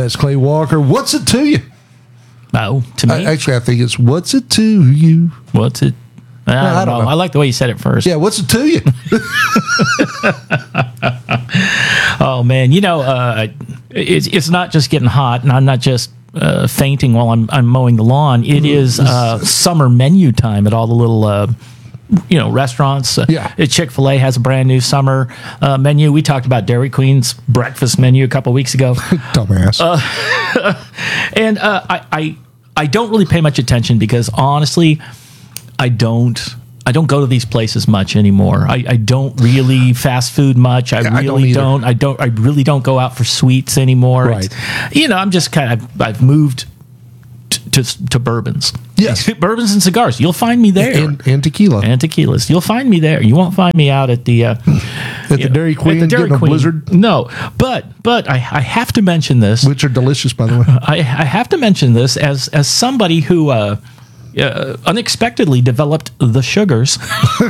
That's Clay Walker. What's it to you? Oh, to me? Actually, I think it's what's it to you? What's it? I don't know. I like the way you said it first. Yeah, what's it to you? Oh, man. It's not just getting hot, and I'm not just fainting while I'm mowing the lawn. It is summer menu time at all the little restaurants. Chick-fil-A has a brand new summer menu. We talked about Dairy Queen's breakfast menu a couple weeks ago. Dumbass. And I don't really pay much attention because honestly, I don't go to these places much anymore. I don't really fast food much. I really don't go out for sweets anymore. Right. I'm just I've moved to bourbons. Yes. Bourbons and cigars. You'll find me there. And tequila. And tequilas. You'll find me there. You won't find me out at the Dairy Queen getting a blizzard. No, but I have to mention this, which are delicious, by the way. I have to mention this as somebody who unexpectedly developed the sugars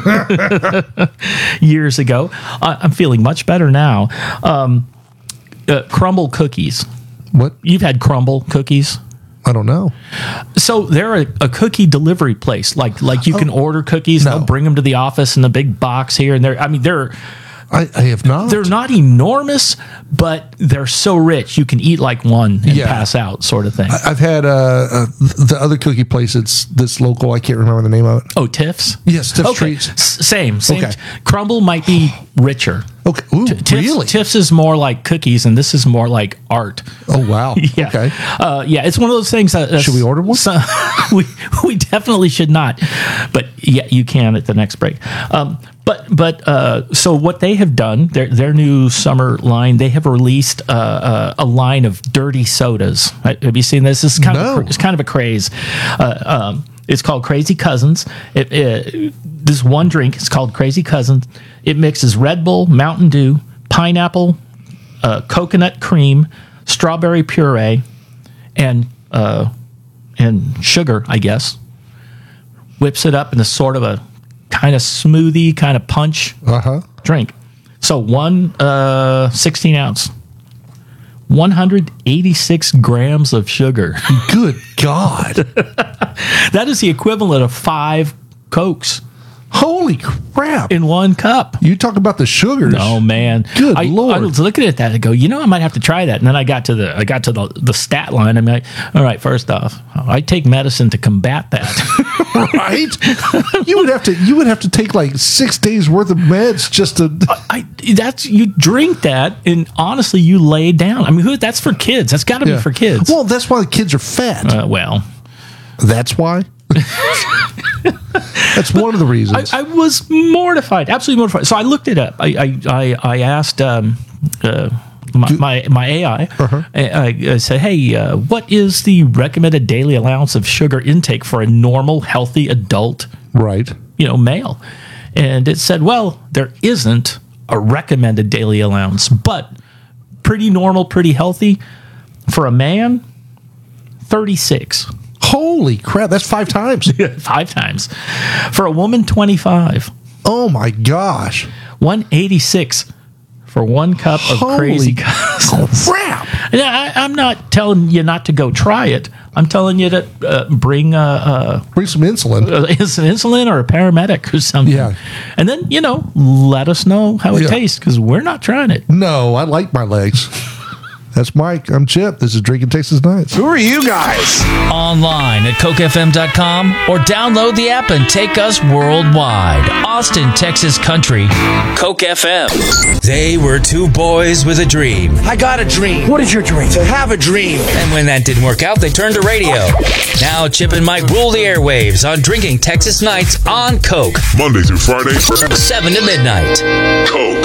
years ago. I'm feeling much better now. Crumble cookies. What? You've had Crumble cookies? I don't know. So they're a cookie delivery place. Like you can order cookies. No. They'll bring them to the office in a big box here, and they're. I have not. They're not enormous, but they're so rich you can eat like one and pass out, sort of thing. I've had the other cookie place. It's this local. I can't remember the name of it. Oh, Tiff's. Yes, Tiff's Treats. Same. Okay. Crumble might be richer. Okay. Ooh, really? Tiff's is more like cookies, and this is more like art. Oh wow. Yeah. Okay. It's one of those things. Should we order one? We definitely should not, but yeah, you can at the next break. But so what they have done, their new summer line, they have released a line of dirty sodas. Have you seen this? It's kind of a craze. It's called Crazy Cousins. This one drink is called Crazy Cousins. It mixes Red Bull, Mountain Dew, pineapple, coconut cream, strawberry puree, and sugar, I guess. Whips it up in a sort of a kind of smoothie, kind of punch drink. So one 16 ounce, 186 grams of sugar. Good God. That is the equivalent of 5 Cokes. Holy crap. In one cup. You talk about the sugars. Oh, man. Good Lord. I was looking at that and go, I might have to try that. And then I got to the stat line. I'm like, all right, first off, I take medicine to combat that. Right? You would have to take like 6 days worth of meds just to you drink that and honestly you lay down. I mean, that's for kids. That's got to be for kids. Well, that's why the kids are fat. That's why. That's one of the reasons. I was mortified, absolutely mortified. So I looked it up. I asked my AI. I said, "Hey, what is the recommended daily allowance of sugar intake for a normal, healthy adult, right? Male?" And it said, "Well, there isn't a recommended daily allowance, but pretty normal, pretty healthy for a man, 36." Holy crap, that's 5 times. 5 times. For a woman, 25. Oh my gosh. 186 for 1 cup of Crazy Cousins. Crap. Now, I'm not telling you not to go try it. I'm telling you to bring some insulin. Some insulin or a paramedic or something. Yeah. And then, let us know how it tastes because we're not trying it. No, I like my legs. That's Mike. I'm Chip. This is Drinking Texas Nights. Who are you guys? Online at CokeFM.com or download the app and take us worldwide. Austin, Texas Country, Coke FM. They were 2 boys with a dream. I got a dream. What is your dream? To have a dream. And when that didn't work out, they turned to radio. Now Chip and Mike rule the airwaves on Drinking Texas Nights on Coke. Monday through Friday. 7 to midnight. Coke.